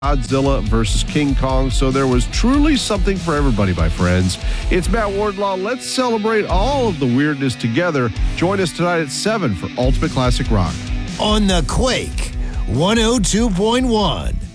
Godzilla versus King Kong, so there was truly something for everybody, my friends. It's Matt Wardlaw. Let's celebrate all of the weirdness together. Join us tonight at 7 for Ultimate Classic Rock. On the Quake 102.1.